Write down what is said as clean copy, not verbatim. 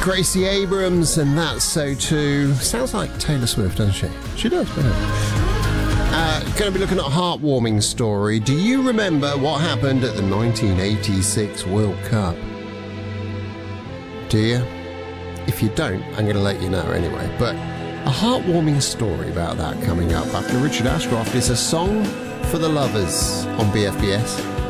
Gracie Abrams, and That's So Too. Sounds like Taylor Swift, doesn't she? She does, yeah. Going to be looking at a heartwarming story. Do you remember what happened at the 1986 World Cup? Do you? If you don't, I'm going to let you know anyway. But a heartwarming story about that coming up after Richard Ashcroft is A Song for the Lovers on BFBS.